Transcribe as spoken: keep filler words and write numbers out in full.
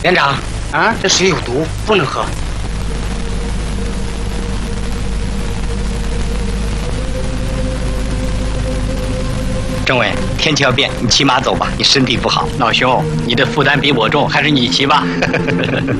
连长啊，这水有毒，不能喝。政委，天气要变，你骑马走吧，你身体不好。 老兄，你的负担比我重，还是你骑吧。